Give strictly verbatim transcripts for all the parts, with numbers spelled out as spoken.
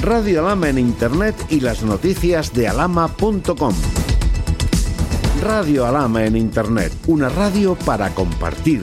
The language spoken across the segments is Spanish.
Radio Alhama en Internet y las noticias de alhama punto com. Radio Alhama en Internet, una radio para compartir.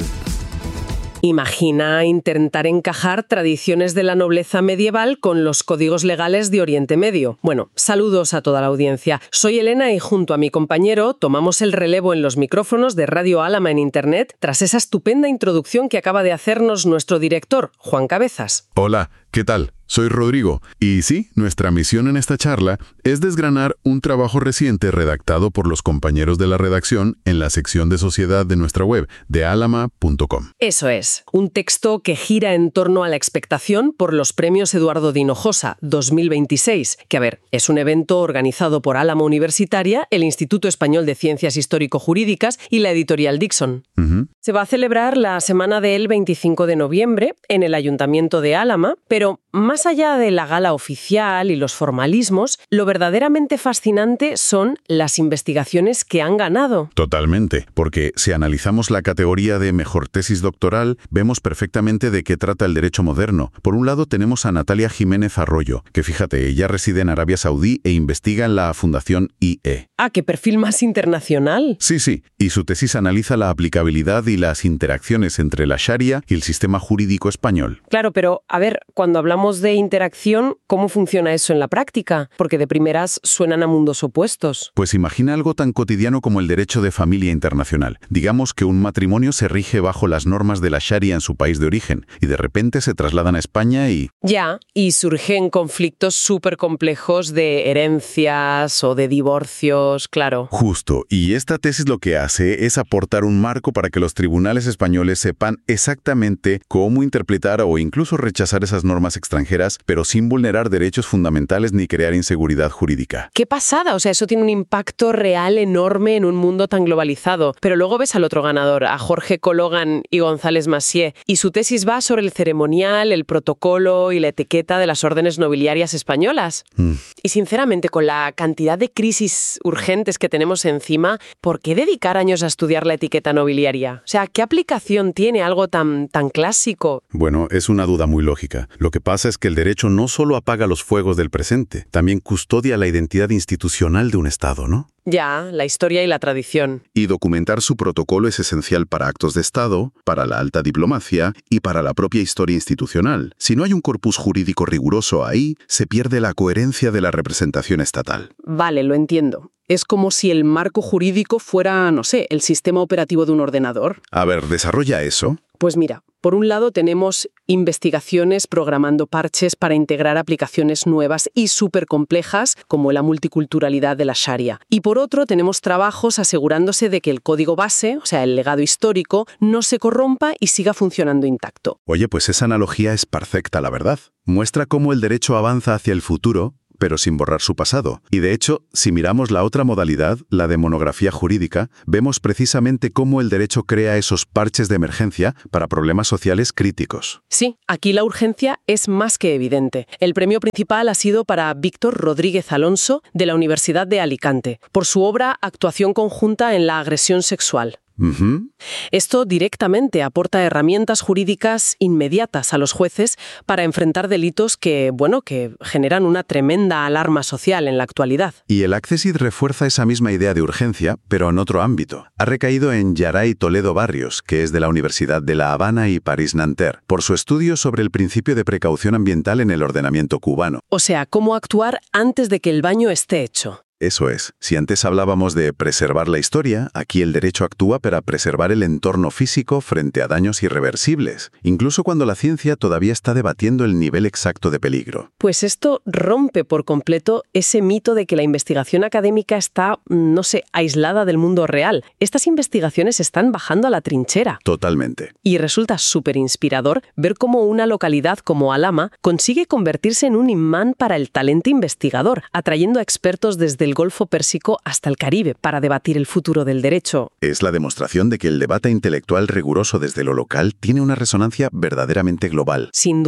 Imagina intentar encajar tradiciones de la nobleza medieval con los códigos legales de Oriente Medio. Bueno, saludos a toda la audiencia. Soy Elena y junto a mi compañero tomamos el relevo en los micrófonos de Radio Alhama en Internet tras esa estupenda introducción que acaba de hacernos nuestro director, Juan Cabezas. Hola, ¿qué tal? Soy Rodrigo, y sí, nuestra misión en esta charla es desgranar un trabajo reciente redactado por los compañeros de la redacción en la sección de sociedad de nuestra web, de alhama punto com. Eso es, un texto que gira en torno a la expectación por los premios Eduardo de Hinojosa dos mil veintiséis, que a ver, es un evento organizado por Álama Universitaria, el Instituto Español de Ciencias Histórico-Jurídicas y la editorial Dixon. Uh-huh. Se va a celebrar la semana del veinticinco de noviembre en el Ayuntamiento de Álama, pero más allá de la gala oficial y los formalismos, lo verdaderamente fascinante son las investigaciones que han ganado. Totalmente, porque si analizamos la categoría de mejor tesis doctoral, vemos perfectamente de qué trata el derecho moderno. Por un lado tenemos a Natalia Jiménez Arroyo, que fíjate, ella reside en Arabia Saudí e investiga en la Fundación I E. Ah, qué perfil más internacional. Sí, sí, y su tesis analiza la aplicabilidad y las interacciones entre la Sharia y el sistema jurídico español. Claro, pero a ver, cuando hablamos de interacción, ¿cómo funciona eso en la práctica? Porque de primeras suenan a mundos opuestos. Pues imagina algo tan cotidiano como el derecho de familia internacional. Digamos que un matrimonio se rige bajo las normas de la Sharia en su país de origen y de repente se trasladan a España y... Ya, y surgen conflictos súper complejos de herencias o de divorcios, claro. Justo, y esta tesis lo que hace es aportar un marco para que los tribunales españoles sepan exactamente cómo interpretar o incluso rechazar esas normas extranjeras, pero sin vulnerar derechos fundamentales ni crear inseguridad jurídica. ¡Qué pasada! O sea, eso tiene un impacto real enorme en un mundo tan globalizado. Pero luego ves al otro ganador, a Jorge Cologan y González Massieu, y su tesis va sobre el ceremonial, el protocolo y la etiqueta de las órdenes nobiliarias españolas. Mm. Y sinceramente, con la cantidad de crisis urgentes que tenemos encima, ¿por qué dedicar años a estudiar la etiqueta nobiliaria? O sea, ¿qué aplicación tiene algo tan, tan clásico? Bueno, es una duda muy lógica. Lo que pasa es que el derecho no solo apaga los fuegos del presente, también custodia la identidad institucional de un Estado, ¿no? Ya, la historia y la tradición. Y documentar su protocolo es esencial para actos de Estado, para la alta diplomacia y para la propia historia institucional. Si no hay un corpus jurídico riguroso ahí, se pierde la coherencia de la representación estatal. Vale, lo entiendo. Es como si el marco jurídico fuera, no sé, el sistema operativo de un ordenador. A ver, ¿desarrolla eso? Pues mira, por un lado tenemos investigaciones programando parches para integrar aplicaciones nuevas y súper complejas como la multiculturalidad de la Sharia. Y por otro tenemos trabajos asegurándose de que el código base, o sea, el legado histórico, no se corrompa y siga funcionando intacto. Oye, pues esa analogía es perfecta, la verdad. Muestra cómo el derecho avanza hacia el futuro, pero sin borrar su pasado. Y de hecho, si miramos la otra modalidad, la de monografía jurídica, vemos precisamente cómo el derecho crea esos parches de emergencia para problemas sociales críticos. Sí, aquí la urgencia es más que evidente. El premio principal ha sido para Víctor Rodríguez Alonso, de la Universidad de Alicante, por su obra Actuación conjunta en la agresión sexual. Uh-huh. Esto directamente aporta herramientas jurídicas inmediatas a los jueces para enfrentar delitos que, bueno, que generan una tremenda alarma social en la actualidad. Y el Accessit refuerza esa misma idea de urgencia, pero en otro ámbito. Ha recaído en Yaray Toledo Barrios, que es de la Universidad de La Habana y París-Nanterre, por su estudio sobre el principio de precaución ambiental en el ordenamiento cubano. O sea, cómo actuar antes de que el baño esté hecho. Eso es. Si antes hablábamos de preservar la historia, aquí el derecho actúa para preservar el entorno físico frente a daños irreversibles, incluso cuando la ciencia todavía está debatiendo el nivel exacto de peligro. Pues esto rompe por completo ese mito de que la investigación académica está, no sé, aislada del mundo real. Estas investigaciones están bajando a la trinchera. Totalmente. Y resulta súper inspirador ver cómo una localidad como Alhama consigue convertirse en un imán para el talento investigador, atrayendo a expertos desde el Golfo Pérsico hasta el Caribe para debatir el futuro del derecho. Es la demostración de que el debate intelectual riguroso desde lo local tiene una resonancia verdaderamente global. Sin duda.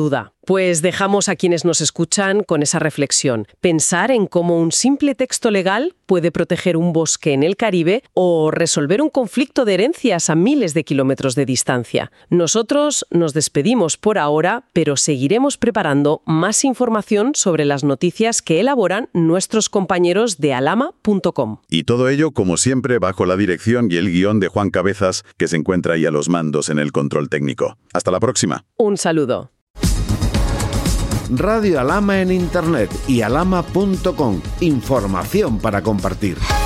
Pues dejamos a quienes nos escuchan con esa reflexión. Pensar en cómo un simple texto legal puede proteger un bosque en el Caribe o resolver un conflicto de herencias a miles de kilómetros de distancia. Nosotros nos despedimos por ahora, pero seguiremos preparando más información sobre las noticias que elaboran nuestros compañeros de alama punto com. Y todo ello, como siempre, bajo la dirección y el guión de Juan Cabezas, que se encuentra ahí a los mandos en el control técnico. Hasta la próxima. Un saludo. Radio Alama en Internet y alama punto com. Información para compartir.